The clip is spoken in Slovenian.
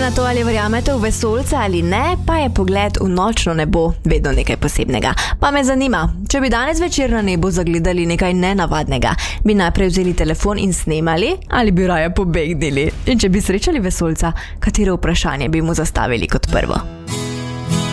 na to, ali verjamete v vesoljce ali ne, pa je pogled v nočno nebo vedno nekaj posebnega. Pa me zanima, če bi danes večer na nebu zagledali nekaj nenavadnega, bi najprej vzeli telefon in snemali ali bi raje pobegnili? In če bi srečali vesoljca, katero vprašanje bi mu zastavili kot prvo?